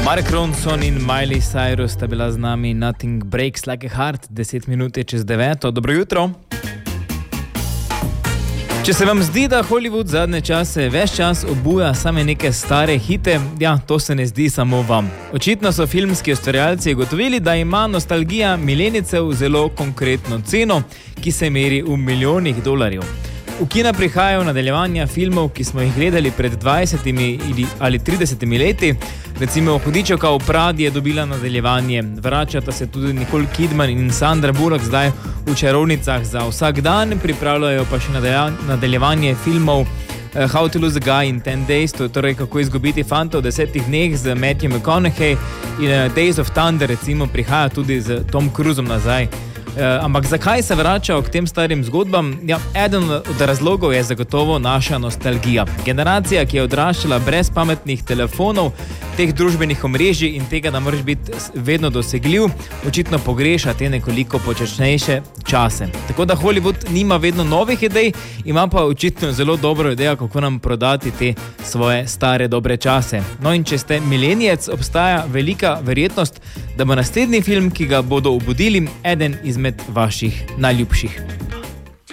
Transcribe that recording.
Mark Ronson in Miley Cyrus sta bila z nami. Nothing breaks like a heart, 10 minut je čez 9. Dobro jutro. Če se vam zdi, da Hollywood zadnje čase ves čas obuja same neke stare hite, ja, to se ne zdi samo vam. Očitno so filmski ustvarjalci ugotovili, da ima nostalgija milenicev zelo konkretno ceno, ki se meri v milijonih dolarjev. V kina prihajajo nadaljevanja filmov, ki smo jih gledali pred 20 ali 30 leti. Recimo Hudičevka v Pradi je dobila nadaljevanje. Vračata se tudi Nicole Kidman in Sandra Bullock zdaj v Čarovnicah za vsak dan. Pripravljajo pa še nadaljevanje filmov How to Lose a Guy in 10 Days, to je torej kako izgubiti fanta v 10 dneh z Matthew McConaughey, in Days of Thunder recimo prihaja tudi z Tom Cruisom nazaj. Ampak zakaj se vračajo k tem starim zgodbam? Ja, eden od razlogov je zagotovo naša nostalgija. Generacija, ki je odraščala brez pametnih telefonov, teh družbenih omrežij in tega, da moraš biti vedno dosegljiv, očitno pogreša te nekoliko počasnejše čase. Tako da Hollywood nima vedno novih idej, ima pa očitno zelo dobro idejo, kako nam prodati te svoje stare dobre čase. No, in če ste milenijec, obstaja velika verjetnost, da bo naslednji film, ki ga bodo obudili, eden izmed vaših najljubših.